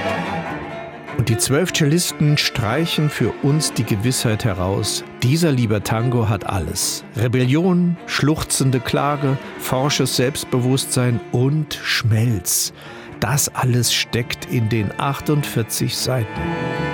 Und die 12 Cellisten streichen für uns die Gewissheit heraus: Dieser lieber Tango hat alles. Rebellion, schluchzende Klage, forsches Selbstbewusstsein und Schmelz. Das alles steckt in den 48 Seiten.